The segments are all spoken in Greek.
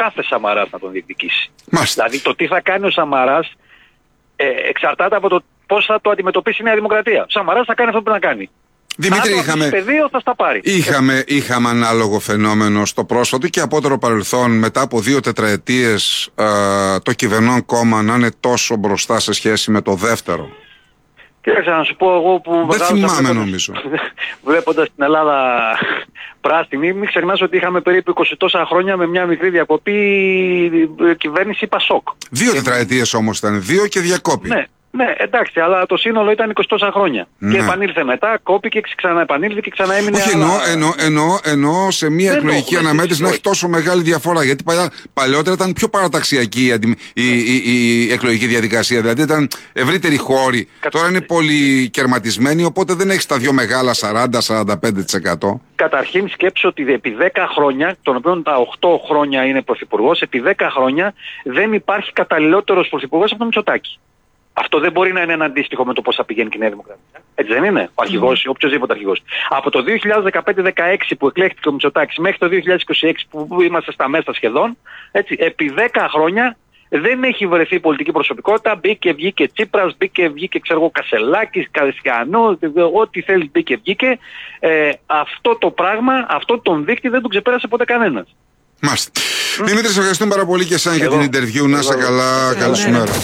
κάθε Σαμαράς να τον διεκδικήσει. Μάλιστα. Δηλαδή το τι θα κάνει ο Σαμαράς εξαρτάται από το πώς θα το αντιμετωπίσει η Νέα Δημοκρατία. Ο Σαμαράς θα κάνει αυτό που πρέπει να κάνει. Δημήτρη, θα στα πάρει. είχαμε ανάλογο φαινόμενο στο πρόσφατο και απότερο παρελθόν, μετά από 2 τετραετίες το κυβερνών κόμμα να είναι τόσο μπροστά σε σχέση με το δεύτερο. Κοίταξε να σου πω εγώ που δεν θυμάμαι νομίζω. Βλέποντας την Ελλάδα πράσινη, μην ξεχνάς ότι είχαμε περίπου 20 τόσα χρόνια με μια μικρή διακοπή κυβέρνηση Πασόκ. 2 τετραετίες όμως ήταν, 2 και διακόπη. Ναι, εντάξει, αλλά το σύνολο ήταν 20 τόσα χρόνια. Ναι. Και επανήλθε μετά, κόπηκε, ξαναεπανήλθε και ξαναέμεινε. Όχι, εννοώ σε μια εκλογική αναμέτρηση να έχει τόσο μεγάλη διαφορά. Γιατί παλαιότερα ήταν πιο παραταξιακή η εκλογική διαδικασία. Δηλαδή ήταν ευρύτερη χώρη. Τώρα είναι πολύ κερματισμένη, οπότε δεν έχει τα δύο μεγάλα 40-45%. Καταρχήν σκέψου ότι επί 10 χρόνια, των οποίων τα 8 χρόνια είναι πρωθυπουργός, επί 10 χρόνια δεν υπάρχει καταλληλότερος πρωθυπουργός από τον Μητσοτάκη. Αυτό δεν μπορεί να είναι ένα αντίστοιχο με το πώς θα πηγαίνει και η Νέα Δημοκρατία. Έτσι δεν είναι? Ο αρχηγός, οποιοσδήποτε αρχηγός. Από το 2015-16 που εκλέχθηκε ο Μητσοτάκης μέχρι το 2026 που είμαστε στα μέσα σχεδόν, έτσι, επί 10 χρόνια δεν έχει βρεθεί πολιτική προσωπικότητα. Μπήκε, βγήκε Τσίπρας, μπήκε, βγήκε Κασελάκης, Καριστιανού, ό,τι θέλει μπήκε, βγήκε. Αυτό το πράγμα, αυτό τον δείκτη δεν τον ξεπέρασε ποτέ κανένας. Μάλιστα. Δημήτρη, σε ευχαριστούμε πάρα πολύ και εσένα για την interview. Να είσαι καλά. Καλή σου μέρα.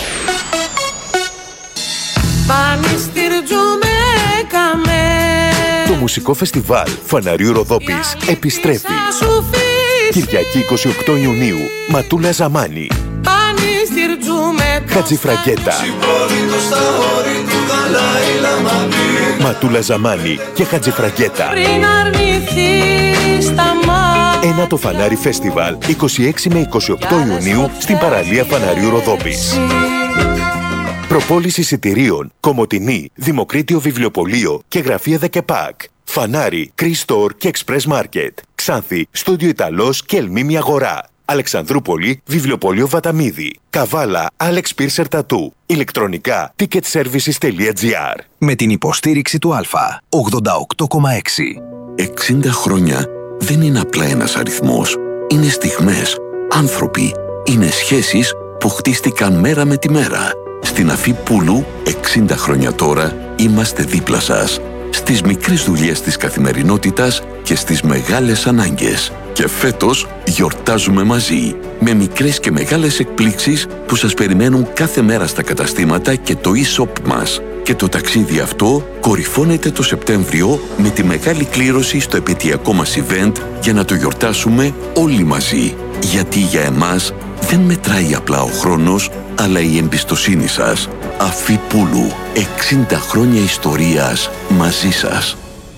Το μουσικό φεστιβάλ Φαναριού Ροδόπης επιστρέφει. Κυριακή 28 Ιουνίου, Ματούλα Ζαμάνη, Χατζηφραγκέτα, Ματούλα Ζαμάνη και Χατζηφραγκέτα. Ένα το Φανάρι Φεστιβάλ 26 με 28 Ιουνίου στην παραλία Φαναριού Ροδόπης. Προπόληση εισιτηρίων, Κομοτηνή, Δημοκρίτιο Βιβλιοπωλείο και Γραφεία Δεκεπάκ. Φανάρι, Κρίστορ και Express Market. Ξάνθη, Στούντιο Ιταλός και Ελμίμη Αγορά. Αλεξανδρούπολη, Βιβλιοπωλείο Βαταμίδη. Καβάλα, Άλεξ Πίρσερ Τατού. Ηλεκτρονικά, ticketservices.gr. Με την υποστήριξη του Α, 88,6. 60 χρόνια δεν είναι απλά ένας αριθμός. Είναι στιγμές, άνθρωποι, είναι σχέσεις που χτίστηκαν μέρα με τη μέρα. Στην Αφή Πούλου, 60 χρόνια τώρα, είμαστε δίπλα σας. Στις μικρές δουλειές της καθημερινότητας και στις μεγάλες ανάγκες. Και φέτος γιορτάζουμε μαζί, με μικρές και μεγάλες εκπλήξεις που σας περιμένουν κάθε μέρα στα καταστήματα και το e-shop μας. Και το ταξίδι αυτό κορυφώνεται το Σεπτέμβριο με τη μεγάλη κλήρωση στο επαιτειακό μας event για να το γιορτάσουμε όλοι μαζί. Γιατί για εμάς δεν μετράει απλά ο χρόνος, αλλά η εμπιστοσύνη σας. Αφή Πούλου, 60 χρόνια ιστορίας μαζί σας.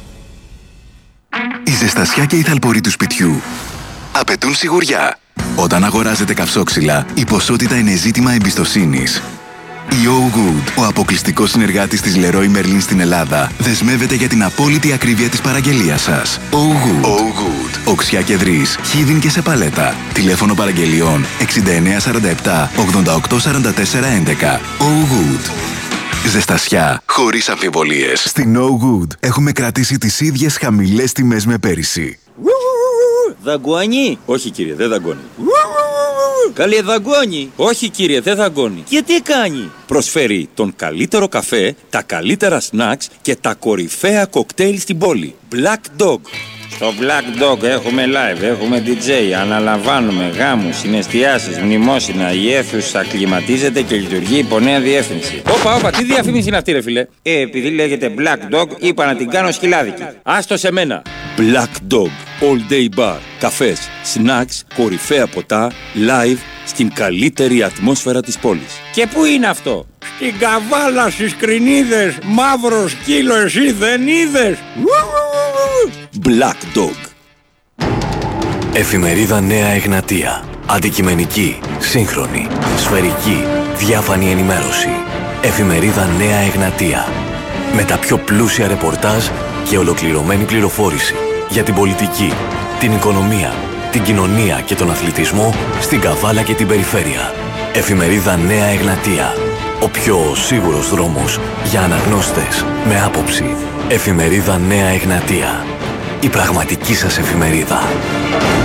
Η ζεστασιά και η θαλπορή του σπιτιού απαιτούν σιγουριά. Όταν αγοράζετε καυσόξυλα, η ποσότητα είναι ζήτημα εμπιστοσύνης. Η Oh Good, ο αποκλειστικός συνεργάτης της Leroy Merlin στην Ελλάδα, δεσμεύεται για την απόλυτη ακρίβεια της παραγγελίας σας. Oh Good. Oh Good. Οξιά και Δρύς, Χίδιν και σε παλέτα. Τηλέφωνο παραγγελιών 6947 8844 11. Oh Good. Ζεστασιά χωρίς αμφιβολίες. Στην Oh Good έχουμε κρατήσει τις ίδιες χαμηλές τιμές με πέρυσι. Δαγκώνει? Όχι κύριε, δεν δαγκώνει. Καλέ δαγκώνει? Όχι κύριε, δεν δαγκώνει. Και τι κάνει? Προσφέρει τον καλύτερο καφέ, τα καλύτερα σνακς και τα κορυφαία κοκτέιλ στην πόλη. Black Dog. Στο Black Dog έχουμε live, έχουμε DJ, αναλαμβάνουμε γάμους, συναισθιάσεις, μνημόσυνα, η αίθουσα κλιματίζεται και λειτουργεί υπό νέα διεύθυνση. Όπα, τι διαφήμιση είναι αυτή ρε φίλε? Επειδή λέγεται Black Dog, είπα να την κάνω σκυλάδικη. Άστο σε μένα. Black Dog, all day bar, καφές, snacks, κορυφαία ποτά, live, στην καλύτερη ατμόσφαιρα της πόλης. Και πού είναι αυτό? Στην Καβάλα, στις Κρινίδες, μαύρο σκύλο εσύ δεν είδες? Black Dog. Εφημερίδα Νέα Εγνατία. Αντικειμενική, σύγχρονη, σφαιρική, διάφανη ενημέρωση. Εφημερίδα Νέα Εγνατία. Με τα πιο πλούσια ρεπορτάζ και ολοκληρωμένη πληροφόρηση για την πολιτική, την οικονομία, την κοινωνία και τον αθλητισμό στην Καβάλα και την περιφέρεια. Εφημερίδα Νέα Εγνατία. Ο πιο σίγουρος δρόμος για αναγνώστες με άποψη. Εφημερίδα Νέα Εγνατία. Η πραγματική σας εφημερίδα.